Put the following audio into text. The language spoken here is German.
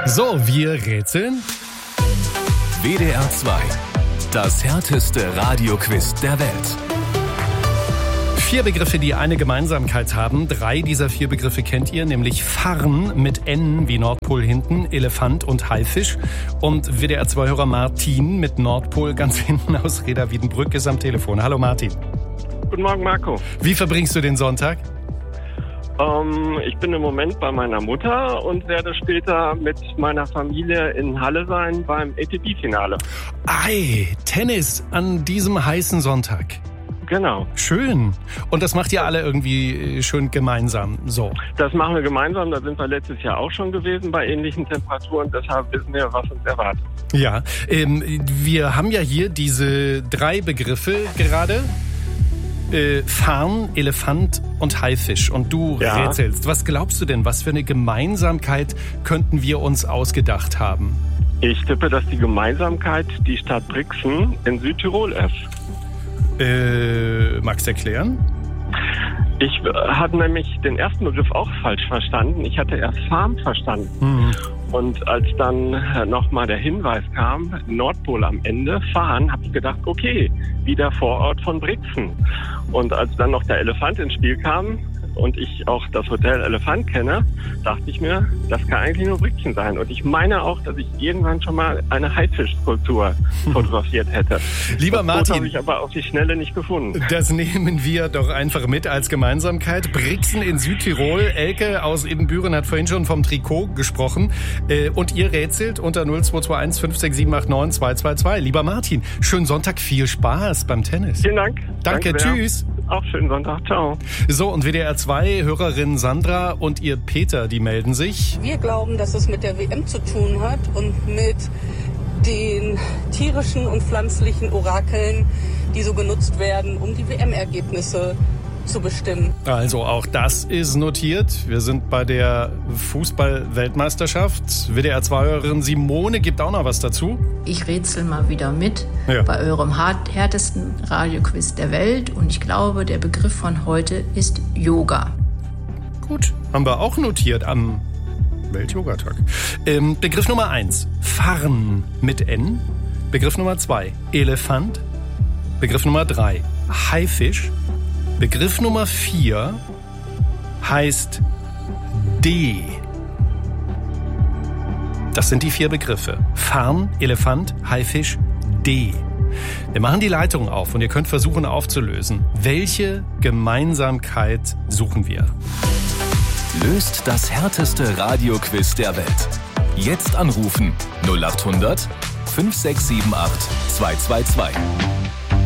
So, wir rätseln. WDR 2. Das härteste Radioquiz der Welt. 4 Begriffe, die eine Gemeinsamkeit haben. 3 dieser 4 Begriffe kennt ihr, nämlich Farn mit N wie Nordpol hinten, Elefant und Haifisch. Und WDR 2-Hörer Martin mit Nordpol ganz hinten aus Reda Wiedenbrück ist am Telefon. Hallo Martin. Guten Morgen, Marco. Wie verbringst du den Sonntag? Ich bin im Moment bei meiner Mutter und werde später mit meiner Familie in Halle sein beim ATP-Finale. Ei, Tennis an diesem heißen Sonntag. Genau. Schön. Und das macht ihr alle irgendwie schön gemeinsam, so? Das machen wir gemeinsam. Da sind wir letztes Jahr auch schon gewesen bei ähnlichen Temperaturen. Deshalb wissen wir, was uns erwartet. Ja, wir haben ja hier diese 3 Begriffe gerade. Farn, Elefant und Haifisch. Und du rätselst. Was glaubst du denn, was für eine Gemeinsamkeit könnten wir uns ausgedacht haben? Ich tippe, dass die Gemeinsamkeit die Stadt Brixen in Südtirol ist. Magst du erklären? Ich hatte nämlich den ersten Begriff auch falsch verstanden. Ich hatte erst Farm verstanden. Mhm. Und als dann nochmal der Hinweis kam, Nordpol am Ende, fahren, habe ich gedacht, okay, wieder Vorort von Brixen. Und als dann noch der Elefant ins Spiel kam und ich auch das Hotel Elefant kenne, dachte ich mir, das kann eigentlich nur Brixen sein. Und ich meine auch, dass ich irgendwann schon mal eine Haifischskulptur fotografiert hätte. Lieber Martin, das habe ich aber auf die Schnelle nicht gefunden. Das nehmen wir doch einfach mit als Gemeinsamkeit. Brixen in Südtirol. Elke aus Ebenbüren hat vorhin schon vom Trikot gesprochen. Und ihr rätselt unter 0221 56789 222. Lieber Martin, schönen Sonntag, viel Spaß beim Tennis. Vielen Dank. Danke tschüss. Auch schönen Sonntag, ciao. So, und WDR 2 Hörerin Sandra und ihr Peter, die melden sich. Wir glauben, dass es mit der WM zu tun hat und mit den tierischen und pflanzlichen Orakeln, die so genutzt werden, um die WM-Ergebnisse zu bestimmen. Also auch das ist notiert. Wir sind bei der Fußball-Weltmeisterschaft. WDR 2-Hörerin Simone gibt auch noch was dazu. Ich rätsel mal wieder mit bei eurem härtesten Radioquiz der Welt. Und ich glaube, der Begriff von heute ist Yoga. Gut, haben wir auch notiert am Welt-Yoga-Tag. Begriff Nummer 1, Farn mit N. Begriff Nummer 2, Elefant. Begriff Nummer 3, Haifisch. Begriff Nummer 4 heißt D. Das sind die 4 Begriffe. Farn, Elefant, Haifisch, D. Wir machen die Leitung auf und ihr könnt versuchen aufzulösen. Welche Gemeinsamkeit suchen wir? Löst das härteste Radioquiz der Welt. Jetzt anrufen 0800 5678 222.